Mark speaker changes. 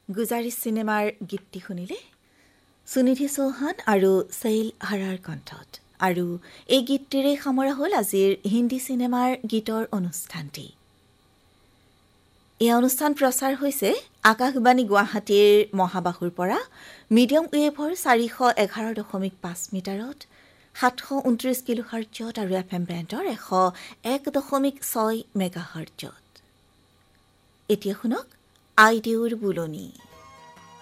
Speaker 1: গুজাৰিছ চিনেমাৰ গীতটি শুনিলে সুনিধি চৌহান আৰু শৈল হাৰাৰ কণ্ঠত আৰু এই গীতটিৰে সামৰা হ'ল আজিৰ হিন্দী চিনেমাৰ গীতৰ অনুষ্ঠানটি। এই অনুষ্ঠান প্ৰচাৰ হৈছে আকাশবাণী গুৱাহাটীৰ মহাবাহুৰ পৰা মিডিয়াম ৱেভৰ 411.5 মিটাৰত 729 কিলোহাৰ্টজত আৰু FM বেণ্ডৰ 101.6 মেগাহাৰ্টজত। এতিয়া শুনক আইদেউৰ বুলনি।